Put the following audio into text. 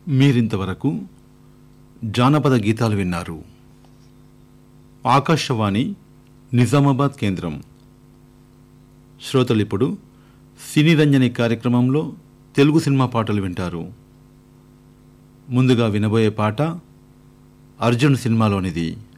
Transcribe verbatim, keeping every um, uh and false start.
మీరింతవరకు జానపద గీతాలు విన్నారు. ఆకాశవాణి నిజామాబాద్ కేంద్రం. శ్రోతలిప్పుడు సినీరంజని కార్యక్రమంలో తెలుగు సినిమా పాటలు వింటారు. ముందుగా వినబోయే పాట అర్జున్ సినిమాలోనిది.